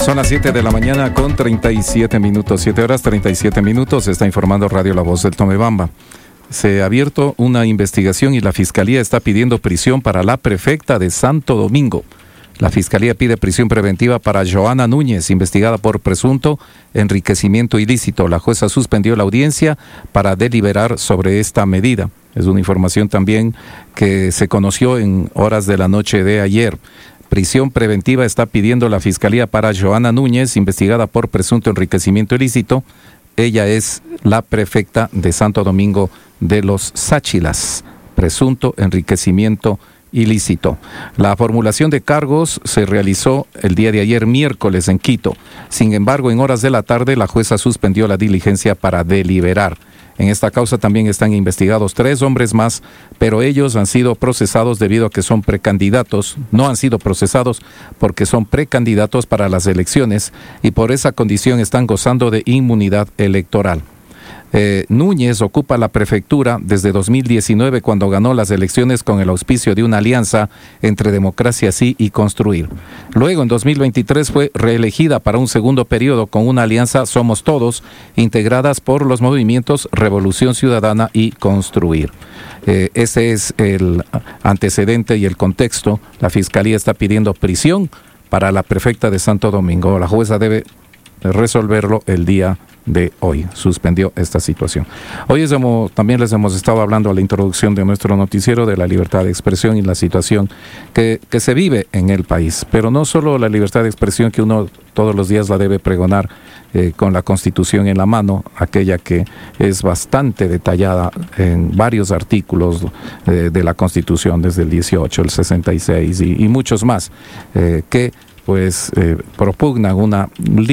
Son las 7 de la mañana con 37 minutos, 7 horas 37 minutos, está informando Radio La Voz del Tomebamba. Se ha abierto una investigación y la Fiscalía está pidiendo prisión para la prefecta de Santo Domingo. La Fiscalía pide prisión preventiva para Joana Núñez, investigada por presunto enriquecimiento ilícito. La jueza suspendió la audiencia para deliberar sobre esta medida. Es una información también que se conoció en horas de la noche de ayer. Prisión preventiva está pidiendo la Fiscalía para Joana Núñez, investigada por presunto enriquecimiento ilícito. Ella es la prefecta de Santo Domingo de los Sáchilas, presunto enriquecimiento ilícito. La formulación de cargos se realizó el día de ayer, miércoles, en Quito. Sin embargo, en horas de la tarde, la jueza suspendió la diligencia para deliberar. En esta causa también están investigados 3 hombres más, pero ellos han sido procesados debido a que son precandidatos. No han sido procesados porque son precandidatos para las elecciones y por esa condición están gozando de inmunidad electoral. Núñez ocupa la prefectura desde 2019 cuando ganó las elecciones con el auspicio de una alianza entre Democracia Sí y Construir. Luego en 2023 fue reelegida para un segundo periodo con una alianza Somos Todos, integradas por los movimientos Revolución Ciudadana y Construir. Ese es el antecedente y el contexto. La Fiscalía está pidiendo prisión para la prefecta de Santo Domingo. La jueza debe resolverlo el día de hoy. Suspendió esta situación. Hoy también les hemos estado hablando a la introducción de nuestro noticiero de la libertad de expresión y la situación que se vive en el país. Pero no solo la libertad de expresión que uno todos los días la debe pregonar con la Constitución en la mano, aquella que es bastante detallada en varios artículos de la Constitución, desde el 18, el 66 y muchos más, que pues propugnan una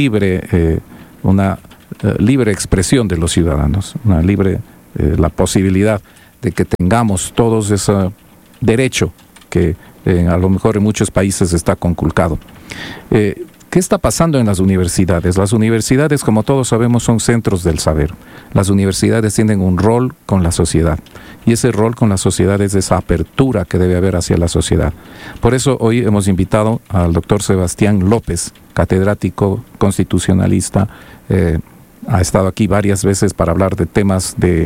libre expresión de los ciudadanos, la posibilidad de que tengamos todos ese derecho que a lo mejor en muchos países está conculcado. ¿Qué está pasando en las universidades? Las universidades, como todos sabemos, son centros del saber. Las universidades tienen un rol con la sociedad y ese rol con la sociedad es esa apertura que debe haber hacia la sociedad. Por eso hoy hemos invitado al doctor Sebastián López, catedrático constitucionalista. Ha estado aquí varias veces para hablar de temas de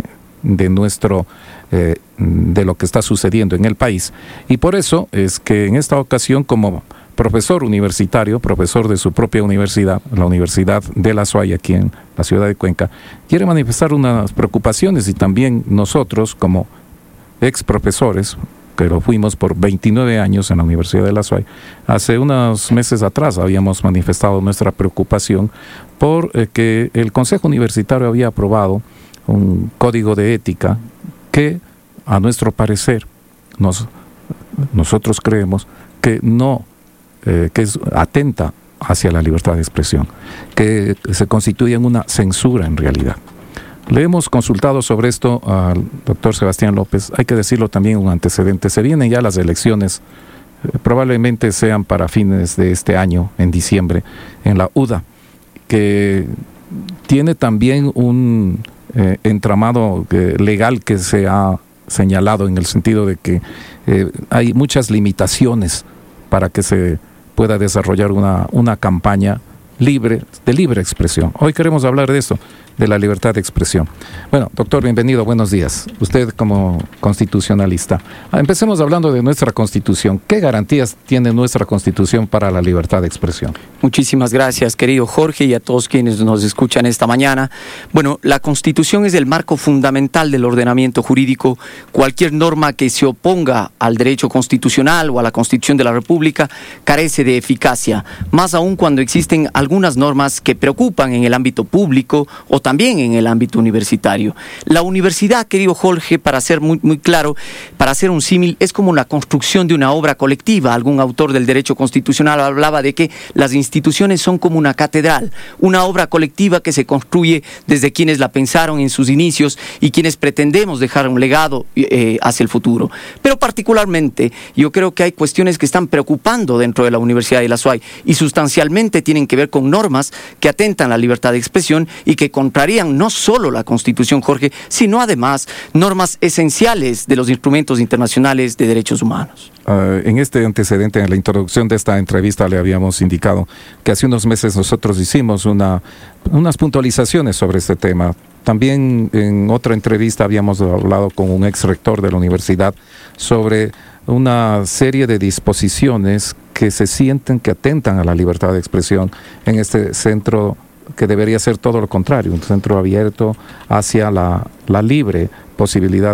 lo que está sucediendo en el país. Y por eso es que en esta ocasión, como profesor universitario, profesor de su propia universidad, la Universidad de la SUAY, aquí en la ciudad de Cuenca, quiere manifestar unas preocupaciones y también nosotros, como ex profesores, que lo fuimos por 29 años en la Universidad de la SUAY, hace unos meses atrás habíamos manifestado nuestra preocupación por que el Consejo Universitario había aprobado un código de ética que, a nuestro parecer, nosotros creemos que que atenta hacia la libertad de expresión, que se constituye en una censura en realidad. Le hemos consultado sobre esto al doctor Sebastián López. Hay que decirlo también un antecedente. Se vienen ya las elecciones, probablemente sean para fines de este año, en diciembre, en la UDA, que tiene también un entramado legal que se ha señalado en el sentido de que hay muchas limitaciones para que se pueda desarrollar una campaña de libre expresión. Hoy queremos hablar de eso, de la libertad de expresión. Bueno, doctor, bienvenido, buenos días. Usted como constitucionalista. Empecemos hablando de nuestra Constitución. ¿Qué garantías tiene nuestra Constitución para la libertad de expresión? Muchísimas gracias, querido Jorge, y a todos quienes nos escuchan esta mañana. Bueno, la Constitución es el marco fundamental del ordenamiento jurídico. Cualquier norma que se oponga al derecho constitucional o a la Constitución de la República carece de eficacia, más aún cuando existen algunas normas que preocupan en el ámbito público o también en el ámbito universitario. La universidad, querido Jorge, para ser muy claro, para hacer un símil, es como la construcción de una obra colectiva. Algún autor del derecho constitucional hablaba de que las instituciones son como una catedral, una obra colectiva que se construye desde quienes la pensaron en sus inicios y quienes pretendemos dejar un legado hacia el futuro. Pero particularmente, yo creo que hay cuestiones que están preocupando dentro de la Universidad de la SUAY y sustancialmente tienen que ver con normas que atentan la libertad de expresión y que contemplarían no solo la Constitución, Jorge, sino además normas esenciales de los instrumentos internacionales de derechos humanos. En este antecedente, en la introducción de esta entrevista, le habíamos indicado que hace unos meses nosotros hicimos unas puntualizaciones sobre este tema. También en otra entrevista habíamos hablado con un ex rector de la universidad sobre una serie de disposiciones que se sienten que atentan a la libertad de expresión en este centro, que debería ser todo lo contrario, un centro abierto hacia la libre posibilidad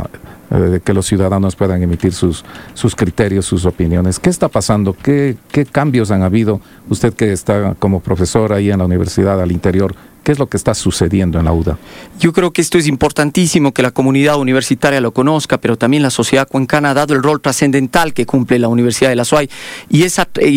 de que los ciudadanos puedan emitir sus criterios, sus opiniones. ¿Qué está pasando? ¿Qué cambios han habido? Usted que está como profesor ahí en la universidad al interior, ¿qué es lo que está sucediendo en la UDA? Yo creo que esto es importantísimo que la comunidad universitaria lo conozca, pero también la sociedad cuencana ha dado el rol trascendental que cumple la Universidad de la SUAY y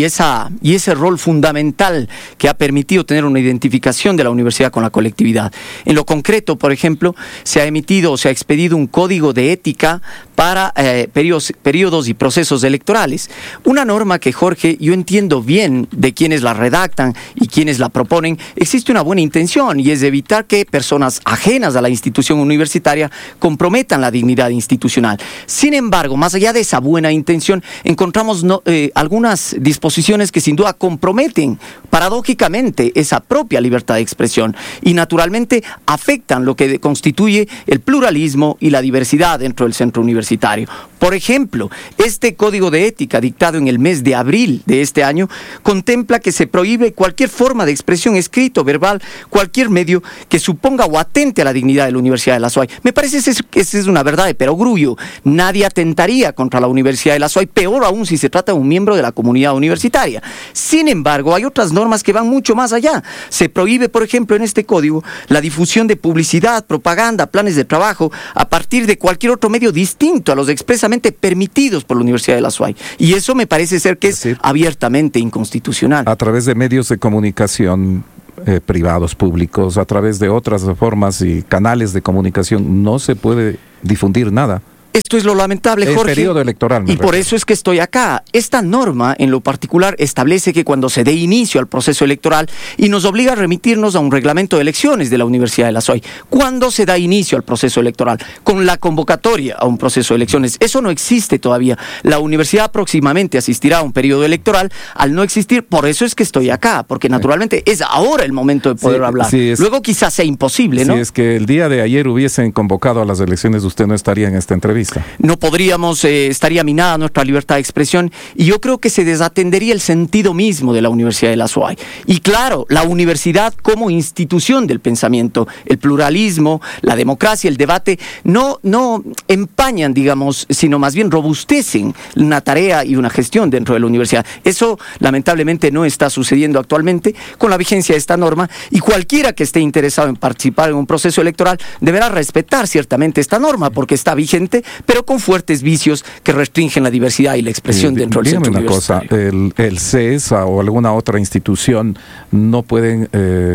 ese rol fundamental que ha permitido tener una identificación de la universidad con la colectividad. En lo concreto, por ejemplo, se ha expedido un código de ética para periodos y procesos electorales. Una norma que, Jorge, yo entiendo bien de quienes la redactan y quienes la proponen. Existe una buena intención y es evitar que personas ajenas a la institución universitaria comprometan la dignidad institucional. Sin embargo, más allá de esa buena intención, encontramos algunas disposiciones que sin duda comprometen paradójicamente esa propia libertad de expresión y naturalmente afectan lo que constituye el pluralismo y la diversidad dentro del centro universitario. Por ejemplo, este código de ética dictado en el mes de abril de este año contempla que se prohíbe cualquier forma de expresión escrita o verbal, cualquier medio que suponga o atente a la dignidad de la Universidad de la SUAY. Me parece que esa es una verdad de perogrullo. Nadie atentaría contra la Universidad de la SUAY, peor aún si se trata de un miembro de la comunidad universitaria. Sin embargo, hay otras normas que van mucho más allá. Se prohíbe, por ejemplo, en este código, la difusión de publicidad, propaganda, planes de trabajo, a partir de cualquier otro medio distinto a los expresamente permitidos por la Universidad de la SUAY. Y eso me parece ser que es abiertamente inconstitucional. A través de medios de comunicación privados, públicos, a través de otras formas y canales de comunicación, no se puede difundir nada. Esto es lo lamentable, Jorge. El periodo electoral. Y por eso es que estoy acá. Esta norma, en lo particular, establece que cuando se dé inicio al proceso electoral y nos obliga a remitirnos a un reglamento de elecciones de la Universidad de la SUAY. ¿Cuándo se da inicio al proceso electoral? Con la convocatoria a un proceso de elecciones. Eso no existe todavía. La universidad próximamente asistirá a un periodo electoral. Al no existir, por eso es que estoy acá, porque naturalmente es ahora el momento de poder hablar. Luego quizás sea imposible, ¿no? Si es que el día de ayer hubiesen convocado a las elecciones, usted no estaría en esta entrevista. No podríamos, estaría minada nuestra libertad de expresión y yo creo que se desatendería el sentido mismo de la Universidad de la SUAY. Y claro, la universidad como institución del pensamiento, el pluralismo, la democracia, el debate, no empañan, digamos, sino más bien robustecen una tarea y una gestión dentro de la universidad. Eso lamentablemente no está sucediendo actualmente con la vigencia de esta norma y cualquiera que esté interesado en participar en un proceso electoral deberá respetar ciertamente esta norma porque está vigente, pero con fuertes vicios que restringen la diversidad y la expresión dentro del centro universitario. Dígame una cosa, el CES o alguna otra institución no pueden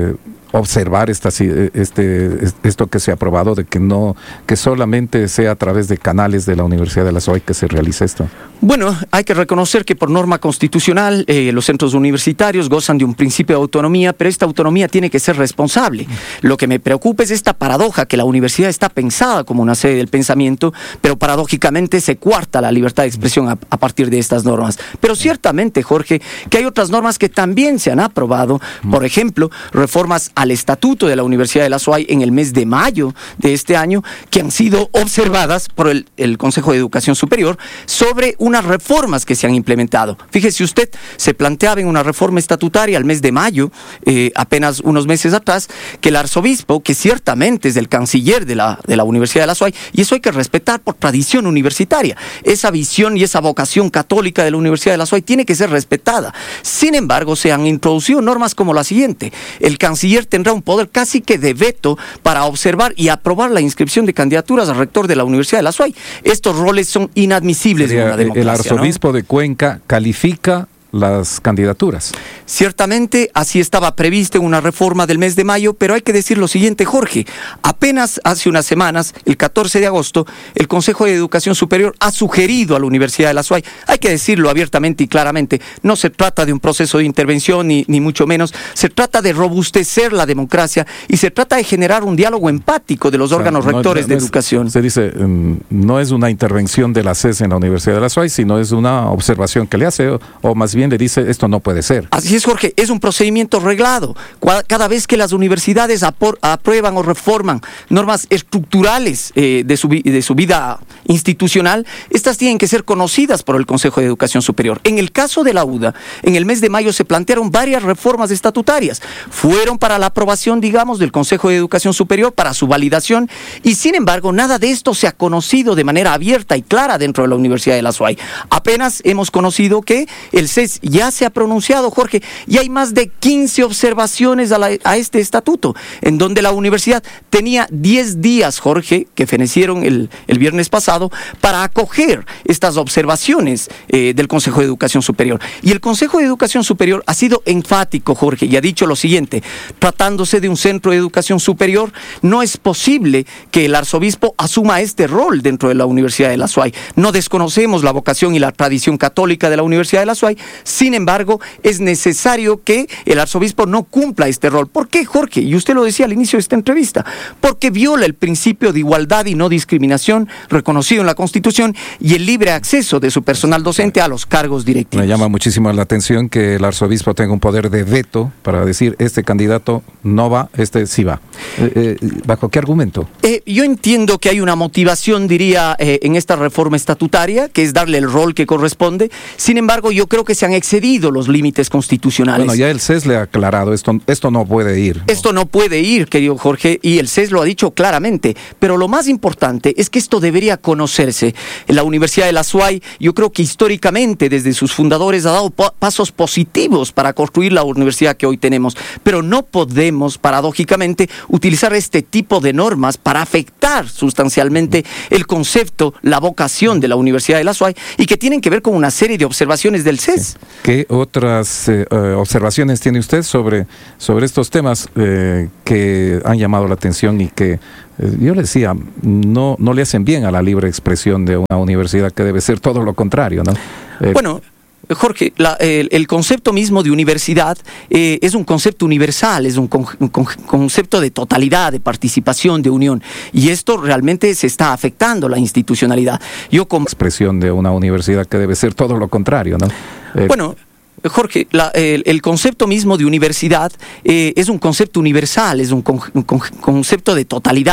observar esto que se ha aprobado, de que solamente sea a través de canales de la Universidad de la SUAY que se realice esto. Bueno, hay que reconocer que por norma constitucional los centros universitarios gozan de un principio de autonomía, pero esta autonomía tiene que ser responsable. Lo que me preocupa es esta paradoja, que la universidad está pensada como una sede del pensamiento, pero paradójicamente se coarta la libertad de expresión a partir de estas normas. Pero ciertamente, Jorge, que hay otras normas que también se han aprobado, por ejemplo, reformas al Estatuto de la Universidad de la SUAY en el mes de mayo de este año, que han sido observadas por el Consejo de Educación Superior sobre unas reformas que se han implementado. Fíjese usted, se planteaba en una reforma estatutaria al mes de mayo, apenas unos meses atrás, que el arzobispo, que ciertamente es el canciller de la Universidad de la SUAY, y eso hay que respetar por tradición universitaria, esa visión y esa vocación católica de la Universidad de la SUAY tiene que ser respetada. Sin embargo, se han introducido normas como la siguiente: el canciller tendrá un poder casi que de veto para observar y aprobar la inscripción de candidaturas al rector de la Universidad de la SUAY. Estos roles son inadmisibles en una democracia. El arzobispo de Cuenca califica las candidaturas. Ciertamente, así estaba prevista una reforma del mes de mayo, pero hay que decir lo siguiente, Jorge. Apenas hace unas semanas, el 14 de agosto, el Consejo de Educación Superior ha sugerido a la Universidad de la SUAY, hay que decirlo abiertamente y claramente, no se trata de un proceso de intervención ni mucho menos, se trata de robustecer la democracia y se trata de generar un diálogo empático de los órganos rectores de educación. Se dice, no es una intervención de la CES en la Universidad de la SUAY, sino es una observación que le hace, o más bien le dice, esto no puede ser. Así es, Jorge, es un procedimiento reglado. Cada vez que las universidades aprueban o reforman normas estructurales de su vida institucional, estas tienen que ser conocidas por el Consejo de Educación Superior. En el caso de la UDA, en el mes de mayo se plantearon varias reformas estatutarias. Fueron para la aprobación, digamos, del Consejo de Educación Superior, para su validación, y sin embargo, nada de esto se ha conocido de manera abierta y clara dentro de la Universidad de la SUAY. Apenas hemos conocido que el CES ya se ha pronunciado, Jorge, y hay más de 15 observaciones a este estatuto, en donde la universidad tenía 10 días, Jorge, que fenecieron el viernes pasado, para acoger estas observaciones del Consejo de Educación Superior. Y el Consejo de Educación Superior ha sido enfático, Jorge, y ha dicho lo siguiente: tratándose de un centro de educación superior, no es posible que el arzobispo asuma este rol dentro de la Universidad de la SUAY. No desconocemos la vocación y la tradición católica de la Universidad de la SUAY, sin embargo, es necesario que el arzobispo no cumpla este rol. ¿Por qué, Jorge? Y usted lo decía al inicio de esta entrevista, porque viola el principio de igualdad y no discriminación reconocido en la Constitución y el libre acceso de su personal docente a los cargos directivos. Me llama muchísimo la atención que el arzobispo tenga un poder de veto para decir, este candidato no va, este sí va. ¿Bajo qué argumento? Yo entiendo que hay una motivación, diría, en esta reforma estatutaria, que es darle el rol que corresponde. Sin embargo, yo creo que se han excedido los límites constitucionales. Bueno, ya el CES le ha aclarado, esto no puede ir, ¿no? Esto no puede ir, querido Jorge, y el CES lo ha dicho claramente. Pero lo más importante es que esto debería conocerse. La Universidad de la SUAY, yo creo que históricamente, desde sus fundadores, ha dado pasos positivos para construir la universidad que hoy tenemos. Pero no podemos, paradójicamente, utilizar este tipo de normas para afectar sustancialmente el concepto, la vocación de la Universidad de la SUAY, y que tienen que ver con una serie de observaciones del CES. ¿Qué otras observaciones tiene usted sobre estos temas que han llamado la atención y que, yo le decía, no le hacen bien a la libre expresión de una universidad, que debe ser todo lo contrario, ¿no? Bueno, Jorge, el concepto mismo de universidad es un concepto universal, es un concepto de totalidad, de participación, de unión, y esto realmente se está afectando la institucionalidad. Expresión de una universidad, que debe ser todo lo contrario, ¿no? Bueno, Jorge, el concepto mismo de universidad es un concepto universal, es un concepto de totalidad.